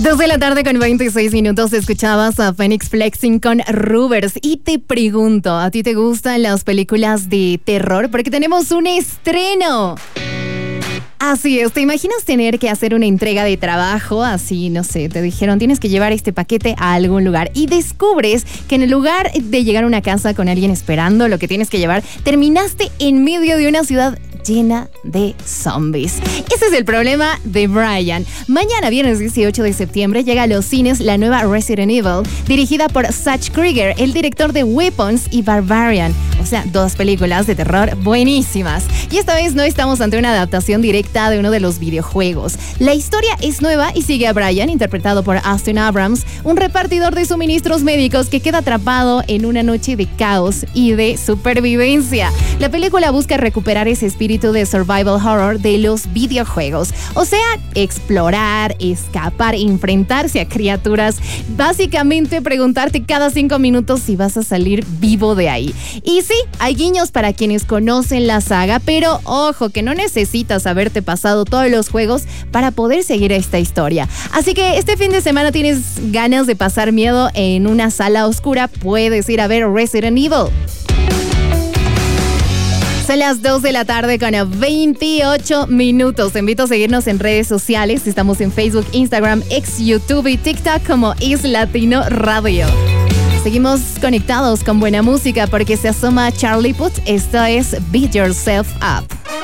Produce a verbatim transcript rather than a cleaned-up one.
Dos de la tarde con veintiséis minutos escuchabas a Phoenix Flexing con Rubers. Y te pregunto, ¿a ti te gustan las películas de terror? Porque tenemos un estreno. Así es, ¿te imaginas tener que hacer una entrega de trabajo? Así, no sé, te dijeron, tienes que llevar este paquete a algún lugar y descubres que en el lugar de llegar a una casa con alguien esperando lo que tienes que llevar, terminaste en medio de una ciudad llena de zombies. Ese es el problema de Brian. Mañana, viernes dieciocho de septiembre, llega a los cines la nueva Resident Evil, dirigida por Zach Krieger, el director de Weapons y Barbarian. O sea, dos películas de terror buenísimas. Y esta vez no estamos ante una adaptación directa de uno de los videojuegos. La historia es nueva y sigue a Brian, interpretado por Austin Abrams, un repartidor de suministros médicos que queda atrapado en una noche de caos y de supervivencia. La película busca recuperar ese espíritu de survival horror de los videojuegos. O sea, explorar, escapar, enfrentarse a criaturas. Básicamente preguntarte cada cinco minutos si vas a salir vivo de ahí. Y sí, hay guiños para quienes conocen la saga, pero ojo, que no necesitas haberte pasado todos los juegos para poder seguir esta historia. Así que este fin de semana tienes ganas de pasar miedo en una sala oscura, puedes ir a ver Resident Evil. Son las dos de la tarde con veintiocho minutos. Te invito a seguirnos en redes sociales. Estamos en Facebook, Instagram, ex YouTube y TikTok como Is Latino Radio. Seguimos conectados con buena música porque se asoma Charlie Puth. Esto es Beat Yourself Up.